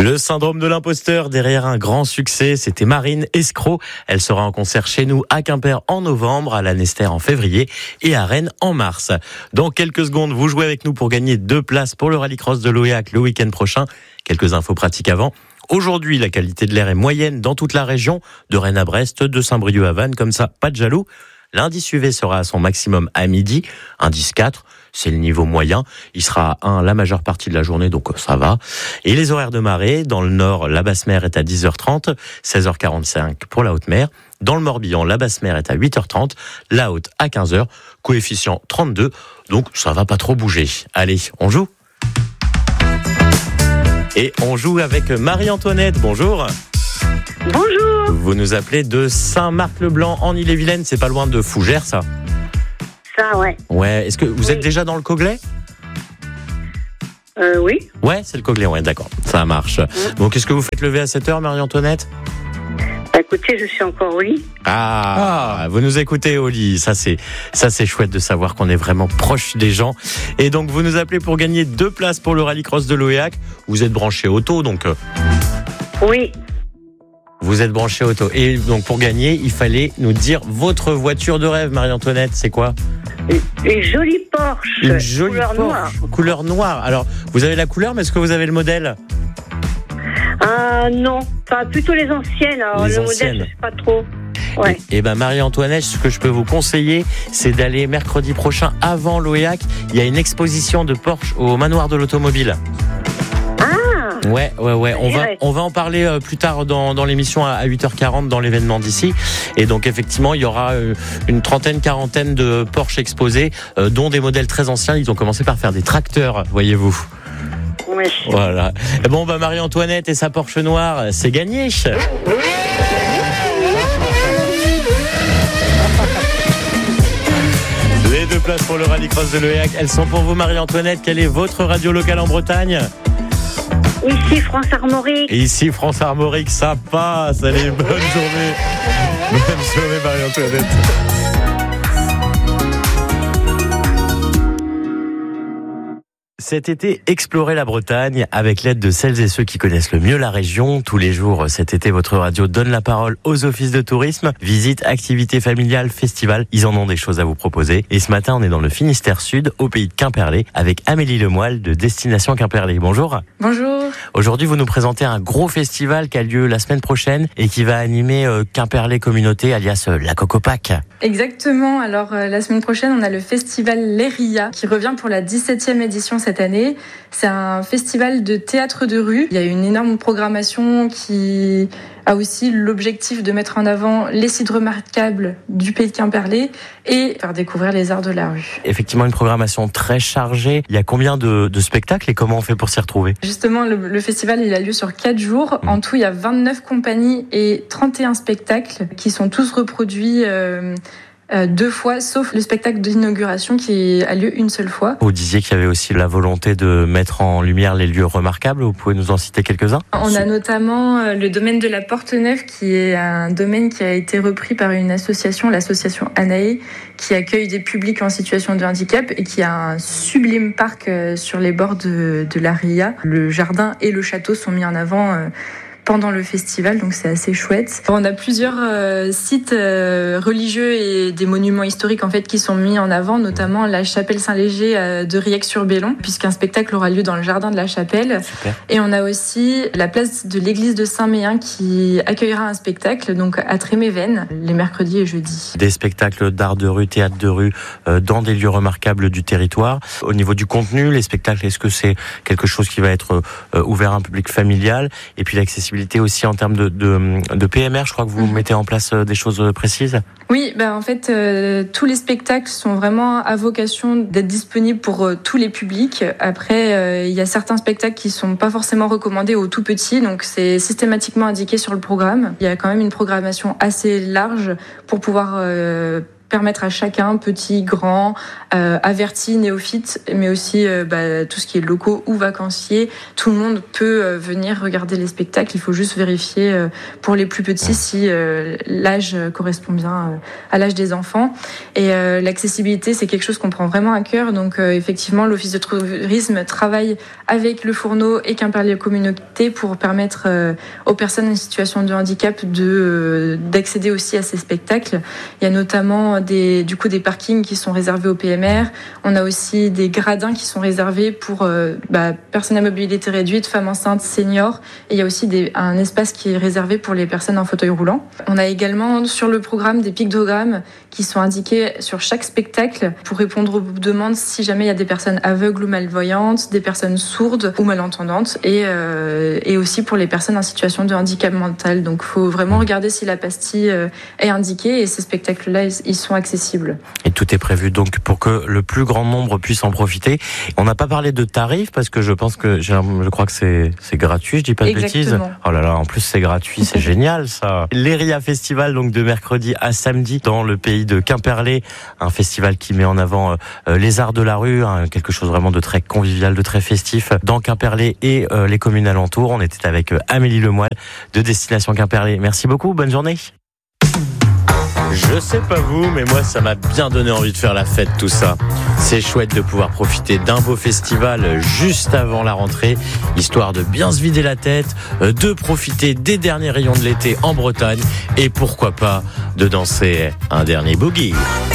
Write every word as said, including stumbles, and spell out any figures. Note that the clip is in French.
Le syndrome de l'imposteur derrière un grand succès, c'était Marine Escroc. Elle sera en concert chez nous à Quimper en novembre, à la Nester en février et à Rennes en mars. Dans quelques secondes, vous jouez avec nous pour gagner deux places pour le rallycross de l'Oéac le week-end prochain. Quelques infos pratiques avant. Aujourd'hui, la qualité de l'air est moyenne dans toute la région, de Rennes à Brest, de Saint-Brieuc à Vannes, comme ça, pas de jaloux. L'indice U V sera à son maximum à midi, indice quatre, c'est le niveau moyen. Il sera à un la majeure partie de la journée, donc ça va. Et les horaires de marée, dans le nord, la basse mer est à dix heures trente, seize heures quarante-cinq pour la haute mer. Dans le Morbihan, la basse mer est à huit heures trente, la haute à quinze heures, coefficient trente-deux, donc ça va pas trop bouger. Allez, on joue. Et on joue avec Marie-Antoinette, bonjour. Bonjour. Vous nous appelez de Saint-Marc-le-Blanc en Ille-et-Vilaine, c'est pas loin de Fougères, ça. Ça, ouais. Ouais, est-ce que vous Oui. êtes déjà dans le Coglais ? Euh, oui. Ouais, c'est le Coglais, ouais, d'accord, ça marche. Bon, qu'est-ce que vous faites lever à cette heure, Marie-Antoinette ? Bah, écoutez, je suis encore au lit. Ah, vous nous écoutez au lit, ça c'est, ça c'est chouette de savoir qu'on est vraiment proche des gens. Et donc, vous nous appelez pour gagner deux places pour le rallycross de l'Oéac. Vous êtes branché auto, donc... euh, Oui. Vous êtes branché auto. Et donc, pour gagner, il fallait nous dire votre voiture de rêve, Marie-Antoinette, c'est quoi ? Une, une jolie Porsche. Une jolie couleur Porsche, noire. couleur noire. Alors, vous avez la couleur, mais est-ce que vous avez le modèle ? Ah non, enfin plutôt les anciennes. Alors, Les le anciennes. modèle, je sais pas trop. Ouais. Et, et ben Marie-Antoinette, ce que je peux vous conseiller, c'est d'aller mercredi prochain avant l'Oéac. Il y a une exposition de Porsche au manoir de l'automobile. Ah. Ouais, ouais, ouais. On va, J'irai. on va en parler euh, plus tard dans, dans l'émission à huit heures quarante dans l'événement d'ici. Et donc effectivement, il y aura euh, une trentaine, quarantaine de Porsche exposés, euh, dont des modèles très anciens. Ils ont commencé par faire des tracteurs, voyez-vous. Oui. Voilà. Et bon, bah Marie-Antoinette et sa Porsche noire, c'est gagné. Les deux places pour le rallycross de l'Oéac, elles sont pour vous, Marie-Antoinette. Quelle est votre radio locale en Bretagne ? Ici, France Armorique. Et ici, France Armorique, ça passe. Allez, bonne journée. Bonne journée, Marie-Antoinette. Cet été, explorez la Bretagne avec l'aide de celles et ceux qui connaissent le mieux la région. Tous les jours, cet été, votre radio donne la parole aux offices de tourisme. Visites, activités familiales, festivals, ils en ont des choses à vous proposer. Et ce matin, on est dans le Finistère Sud, au pays de Quimperlé, avec Amélie Lemoyle de Destination Quimperlé. Bonjour. Bonjour. Aujourd'hui, vous nous présentez un gros festival qui a lieu la semaine prochaine et qui va animer euh, Quimperlé Communauté, alias euh, la Cocopac. Exactement. Alors, euh, la semaine prochaine, on a le festival L'Eria qui revient pour la dix-septième édition cette année. C'est un festival de théâtre de rue. Il y a une énorme programmation qui a aussi l'objectif de mettre en avant les sites remarquables du pays de Quimperlé et faire découvrir les arts de la rue. Effectivement, une programmation très chargée. Il y a combien de, de spectacles et comment on fait pour s'y retrouver ? Justement, le, le festival, il a lieu sur quatre jours. En tout, il y a vingt-neuf compagnies et trente et un spectacles qui sont tous reproduits euh, euh, deux fois, sauf le spectacle d'inauguration qui a lieu une seule fois. Vous disiez qu'il y avait aussi la volonté de mettre en lumière les lieux remarquables. Vous pouvez nous en citer quelques-uns ? On a notamment euh, le domaine de la Porte-Neuve, qui est un domaine qui a été repris par une association, l'association Anaé, qui accueille des publics en situation de handicap et qui a un sublime parc euh, sur les bords de, de la Ria. Le jardin et le château sont mis en avant euh, pendant le festival, donc c'est assez chouette. On a plusieurs euh, sites euh, religieux et des monuments historiques en fait qui sont mis en avant, notamment la chapelle Saint-Léger euh, de Riec-sur-Bellon, puisqu'un spectacle aura lieu dans le jardin de la chapelle. Super. Et on a aussi la place de l'église de Saint-Méen qui accueillera un spectacle donc à Tréméven les mercredis et jeudis. Des spectacles d'art de rue, théâtre de rue, euh, dans des lieux remarquables du territoire. Au niveau du contenu, les spectacles, est-ce que c'est quelque chose qui va être euh, ouvert à un public familial ? Et puis l'accessibilité aussi en termes de, de, de P M R, je crois que vous Mmh. mettez en place des choses précises. Oui, ben en fait, euh, tous les spectacles sont vraiment à vocation d'être disponibles pour euh, tous les publics. Après, euh, il y a certains spectacles qui sont pas forcément recommandés aux tout petits, donc c'est systématiquement indiqué sur le programme. Il y a quand même une programmation assez large pour pouvoir euh, permettre à chacun, petit, grand, euh, averti, néophyte, mais aussi euh, bah, tout ce qui est locaux ou vacanciers, tout le monde peut euh, venir regarder les spectacles. Il faut juste vérifier euh, pour les plus petits si euh, l'âge correspond bien euh, à l'âge des enfants. Et euh, l'accessibilité, c'est quelque chose qu'on prend vraiment à cœur. Donc euh, effectivement, l'Office de tourisme travaille avec le Fourneau et Quimperlé Communauté pour permettre euh, aux personnes en situation de handicap de, euh, d'accéder aussi à ces spectacles. Il y a notamment des, du coup, des parkings qui sont réservés aux P M R. On a aussi des gradins qui sont réservés pour euh, bah, personnes à mobilité réduite, femmes enceintes, seniors. Et il y a aussi des, un espace qui est réservé pour les personnes en fauteuil roulant. On a également sur le programme des pictogrammes qui sont indiqués sur chaque spectacle pour répondre aux demandes si jamais il y a des personnes aveugles ou malvoyantes, des personnes sourdes ou malentendantes et, euh, et aussi pour les personnes en situation de handicap mental. Donc il faut vraiment regarder si la pastille euh, est indiquée et ces spectacles-là, ils, ils sont accessibles. Et tout est prévu donc pour que le plus grand nombre puisse en profiter. On n'a pas parlé de tarifs parce que je pense que je crois que c'est, c'est gratuit, je dis pas de Exactement. bêtises. Oh là là, en plus c'est gratuit, c'est génial ça. L'Eria Festival donc de mercredi à samedi dans le pays de Quimperlé, un festival qui met en avant euh, les arts de la rue, hein, quelque chose vraiment de très convivial, de très festif dans Quimperlé et euh, les communes alentours. On était avec euh, Amélie Lemoyle de Destination Quimperlé. Merci beaucoup, bonne journée. Je sais pas vous, mais moi ça m'a bien donné envie de faire la fête tout ça. C'est chouette de pouvoir profiter d'un beau festival juste avant la rentrée, histoire de bien se vider la tête, de profiter des derniers rayons de l'été en Bretagne et pourquoi pas de danser un dernier boogie.